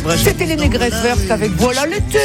C'était les Négresses Vertes avec Voilà l'été.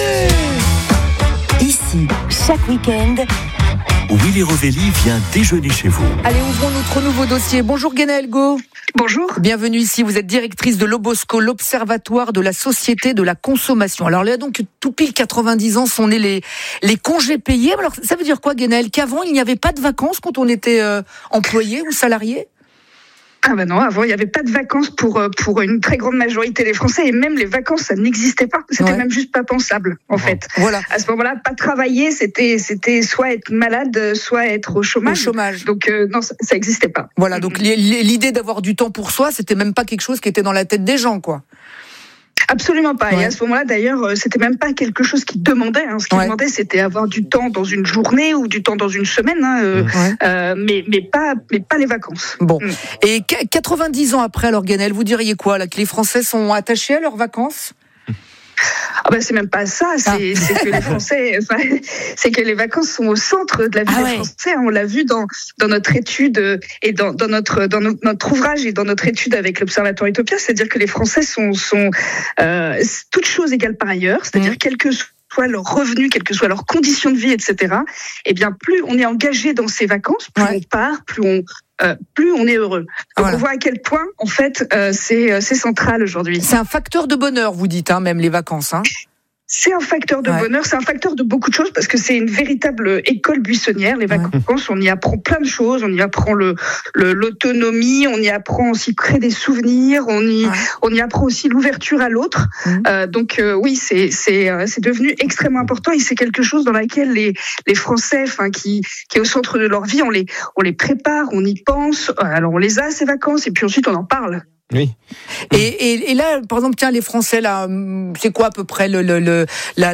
Ici, chaque week-end, Willy Rovelli vient déjeuner chez vous. Allez, ouvrons notre nouveau dossier. Bonjour Guénel Go. Bonjour. Bienvenue ici, vous êtes directrice de l'Obosco, l'Observatoire de la Société de la Consommation. Alors là, donc, tout pile 90 ans sont nés les congés payés. Alors, ça veut dire quoi, Guénel? Qu'avant, il n'y avait pas de vacances quand on était employé ou salarié? Ah ben non, avant il n'y avait pas de vacances pour une très grande majorité des Français, et même les vacances ça n'existait pas, c'était même juste pas pensable en fait. Voilà. À ce moment-là, pas travailler, c'était soit être malade, soit être au chômage. Donc non, ça n'existait pas. Voilà, donc l'idée d'avoir du temps pour soi, c'était même pas quelque chose qui était dans la tête des gens, quoi. Absolument pas. Ouais. Et à ce moment-là, d'ailleurs, c'était même pas quelque chose qui demandait. Ce qui demandait, c'était avoir du temps dans une journée ou du temps dans une semaine, mais pas les vacances. Bon. Et 90 ans après, alors Guénel, vous diriez quoi là, que les Français sont attachés à leurs vacances? Ah ben c'est même pas ça, c'est que les Français, c'est que les vacances sont au centre de la vie des Français. On l'a vu dans notre étude et dans notre ouvrage et dans notre étude avec l'Observatoire Utopia, c'est-à-dire que les Français sont toutes choses égales par ailleurs, c'est-à-dire quel que soit leur revenu, quelles que soient leurs conditions de vie, etc. Eh bien, plus on est engagé dans ces vacances, plus on part, plus on est heureux. Donc on voit à quel point, en fait, c'est central aujourd'hui. C'est un facteur de bonheur, vous dites, même les vacances. C'est un facteur de bonheur, c'est un facteur de beaucoup de choses parce que c'est une véritable école buissonnière. Les vacances, on y apprend plein de choses, on y apprend l'autonomie, on y apprend aussi créer des souvenirs, on y apprend aussi l'ouverture à l'autre. Donc oui, c'est devenu extrêmement important et c'est quelque chose dans laquelle les Français, qui est au centre de leur vie, on les prépare, on y pense. Alors on les a ces vacances et puis ensuite on en parle. Oui. Et là, par exemple, tiens, les Français là, c'est quoi à peu près la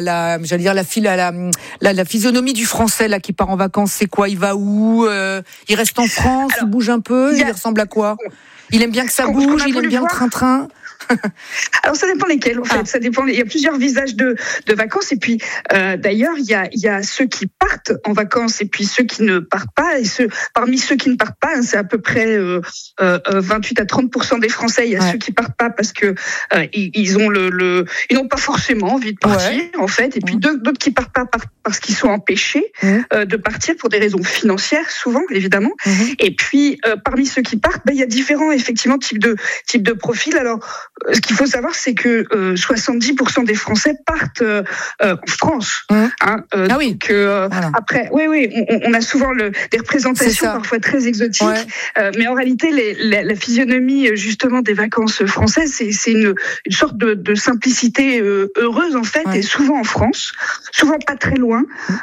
physionomie du Français là qui part en vacances? C'est quoi? Il va où? Il reste en France? Il bouge un peu? Il ressemble à quoi? Il aime bien que ça bouge? Il aime bien le train-train? Alors ça dépend lesquels en fait, ça dépend. Il y a plusieurs visages de vacances et puis d'ailleurs il y a ceux qui partent en vacances et puis ceux qui ne partent pas et parmi ceux qui ne partent pas, c'est à peu près 28 à 30% des Français. Il y a ceux qui partent pas parce que ils n'ont pas forcément envie de partir en fait et puis d'autres qui partent pas parce qu'ils sont empêchés de partir pour des raisons financières souvent évidemment. Et puis parmi ceux qui partent, il y a différents effectivement types de profils. Alors ce qu'il faut savoir, c'est que 70% des Français partent en France. Donc, après, on a souvent des représentations parfois très exotiques, mais en réalité, la physionomie justement des vacances françaises, c'est une sorte de simplicité heureuse en fait, et souvent en France, souvent pas très loin,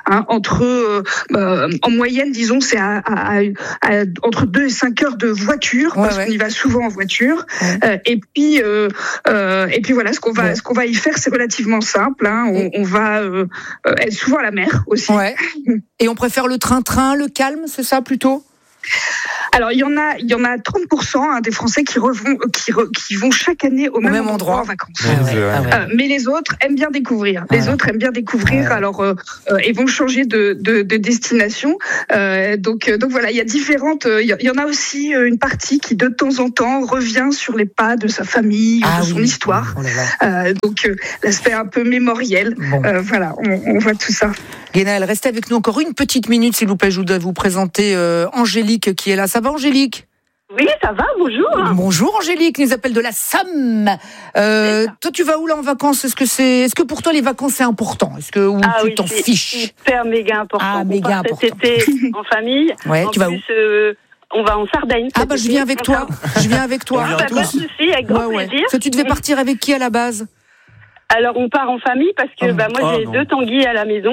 en moyenne, disons, c'est entre 2 et 5 heures de voiture, parce qu'on y va souvent en voiture, et puis voilà, ce qu'on va y faire, c'est relativement simple. On va être souvent à la mer aussi. Et on préfère le train-train, le calme, c'est ça plutôt? Alors il y en a 30% des Français qui vont chaque année au même endroit en vacances. Mais les autres aiment bien découvrir. Alors ils vont changer de destination. Donc voilà, il y a différentes. Il y en a aussi une partie qui de temps en temps revient sur les pas de sa famille, de son histoire. Donc l'aspect un peu mémoriel. Voilà, on voit tout ça. Guénel, restez avec nous encore une petite minute, s'il vous plaît. Je voudrais vous présenter Angélique qui est là. Ça va, Angélique? Oui, ça va, bonjour. Bonjour Angélique, nous appelle de la Somme. Toi, tu vas où là en vacances? Est-ce que pour toi les vacances c'est important? Est-ce que tu t'en fiches? Hyper méga important. Méga important. Cet été en famille. Tu vas où? On va en Sardaigne. Je viens avec toi. Pas de souci, avec grand plaisir. Tu devais partir avec qui à la base? Alors on part en famille parce que moi j'ai 2 tanguis à la maison.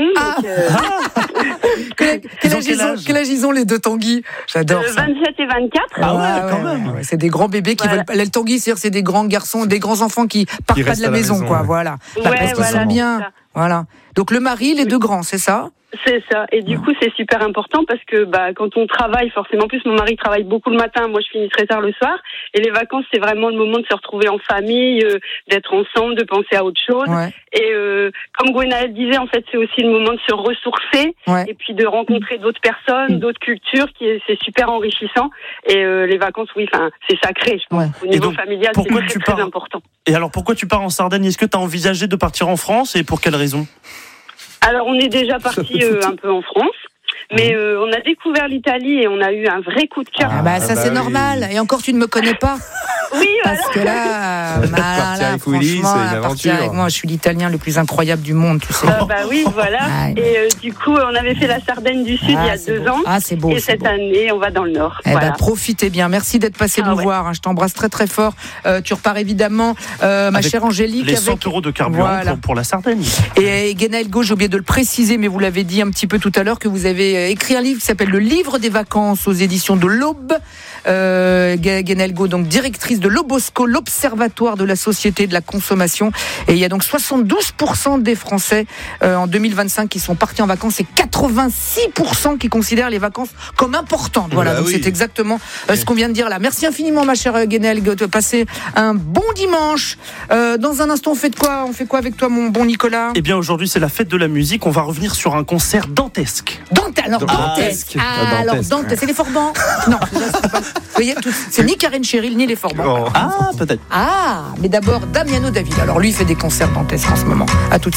Quel âge ils ont les 2 tanguis? J'adore ça. 27 et 24. Quand même. C'est des grands bébés qui veulent. Les tanguis, c'est des grands garçons, des grands enfants qui partent pas de la maison, quoi. Voilà. Parce qu'ils sont bien. Voilà. Donc le mari, les 2 grands, c'est ça? C'est ça. Et du coup, c'est super important parce que quand on travaille, forcément, en plus, mon mari travaille beaucoup le matin, moi je finis très tard le soir. Et les vacances, c'est vraiment le moment de se retrouver en famille, d'être ensemble, de penser à autre chose. Et comme Gwenaëlle disait, en fait, c'est aussi le moment de se ressourcer. Et puis de rencontrer d'autres personnes, d'autres cultures, c'est super enrichissant. Et les vacances, oui, enfin, c'est sacré, je pense. Au niveau familial, c'est très important. Et alors, pourquoi tu pars en Sardaigne ? Est-ce que tu as envisagé de partir en France et pour quelle raison ? Alors, on est déjà parti un peu en France. Mais on a découvert l'Italie et on a eu un vrai coup de cœur. C'est normal. Et encore, tu ne me connais pas. Oui, voilà. Parce que là, franchement, partir avec moi, je suis l'Italien le plus incroyable du monde, tu sais. Oui, voilà. Et du coup, on avait fait la Sardaigne du Sud il y a 2 ans. C'est beau. Et cette année, on va dans le Nord. Profitez bien. Merci d'être passé nous voir. Je t'embrasse très très fort. Tu repars évidemment, ma chère Angélique. Les 100 € de carburant pour la Sardaigne. Et Guénaël Gaud, j'ai oublié de le préciser, mais vous l'avez dit un petit peu tout à l'heure, que vous avez écrit un livre qui s'appelle Le Livre des vacances aux éditions de l'Aube. Guénaël Gaud, donc directrice de l'Obosco, l'Observatoire de la société de la consommation. Et il y a donc 72% des Français en 2025 qui sont partis en vacances et 86% qui considèrent les vacances comme importantes. Voilà, donc c'est exactement ce qu'on vient de dire là. Merci infiniment, ma chère Guénaël Gaud. Passez un bon dimanche. Dans un instant, on fait quoi avec toi, mon bon Nicolas ? Eh bien, aujourd'hui, c'est la fête de la musique. On va revenir sur un concert dantesque. Dantesque. C'est les Forbans ? Non, c'est pas. Vous voyez, c'est ni Karen Cheryl ni les Forbans. Peut-être. Mais d'abord Damiano David. Alors lui, il fait des concerts dantesques en ce moment. À tout de suite.